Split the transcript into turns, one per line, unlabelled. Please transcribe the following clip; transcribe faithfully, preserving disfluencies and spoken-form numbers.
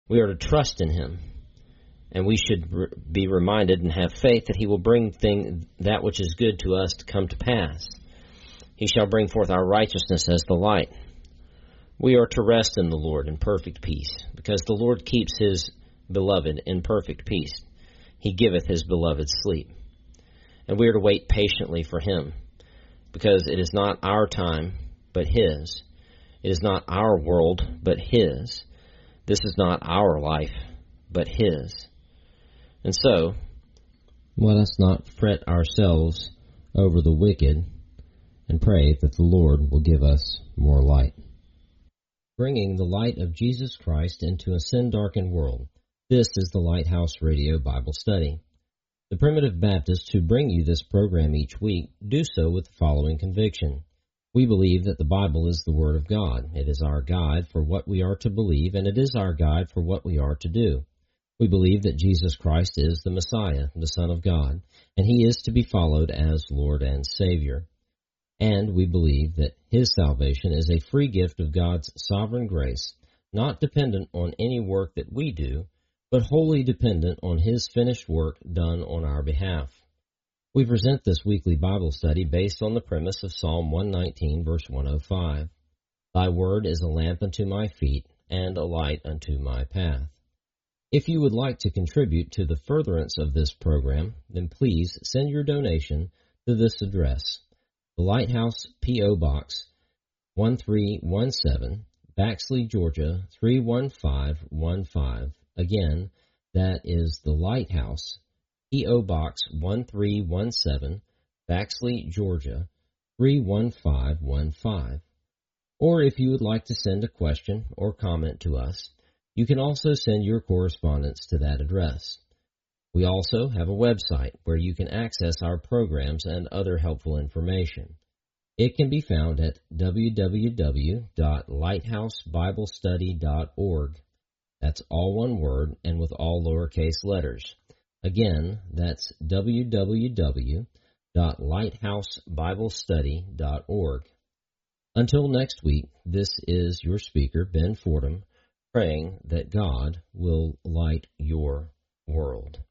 We are to trust in him, and we should re- be reminded and have faith that he will bring thing, that which is good to us to come to pass. He shall bring forth our righteousness as the light. We are to rest in the Lord in perfect peace, because the Lord keeps his beloved in perfect peace. He giveth his beloved sleep. And we are to wait patiently for him, because it is not our time, but his. It is not our world, but his. This is not our life, but his. And so, let us not fret ourselves over the wicked, and pray that the Lord will give us more light. Bringing the light of Jesus Christ into a sin-darkened world. This is the Lighthouse Radio Bible Study. The Primitive Baptists who bring you this program each week do so with the following conviction. We believe that the Bible is the Word of God. It is our guide for what we are to believe, and it is our guide for what we are to do. We believe that Jesus Christ is the Messiah, the Son of God, and he is to be followed as Lord and Savior. And we believe that his salvation is a free gift of God's sovereign grace, not dependent on any work that we do, but wholly dependent on his finished work done on our behalf. We present this weekly Bible study based on the premise of Psalm one nineteen, verse one oh five. Thy word is a lamp unto my feet, and a light unto my path. If you would like to contribute to the furtherance of this program, then please send your donation to this address. The Lighthouse P O. Box one three one seven, Baxley, Georgia three one five one five. Again, that is the Lighthouse P O. Box one three one seven, Baxley, Georgia three one five one five. Or if you would like to send a question or comment to us, you can also send your correspondence to that address. We also have a website where you can access our programs and other helpful information. It can be found at w w w dot lighthouse bible study dot org. That's all one word and with all lowercase letters. Again, that's w w w dot lighthouse bible study dot org. Until next week, this is your speaker, Ben Fordham, praying that God will light your world.